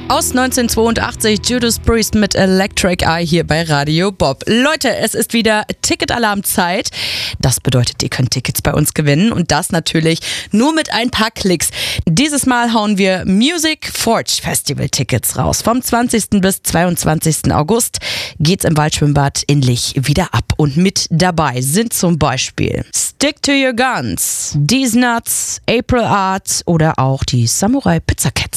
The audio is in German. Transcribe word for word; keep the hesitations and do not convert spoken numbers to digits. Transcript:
Aus neunzehnhundertzweiundachtzig Judas Priest mit Electric Eye hier bei Radio Bob. Leute, es ist wieder Ticketalarmzeit. Das bedeutet, ihr könnt Tickets bei uns gewinnen und das natürlich nur mit ein paar Klicks. Dieses Mal hauen wir Music Forge Festival Tickets raus. Vom zwanzigsten bis zweiundzwanzigsten August geht's im Waldschwimmbad in Lich wieder ab. Und mit dabei sind zum Beispiel Stick to Your Guns, These Nuts, April Arts oder auch die Samurai Pizza Cats.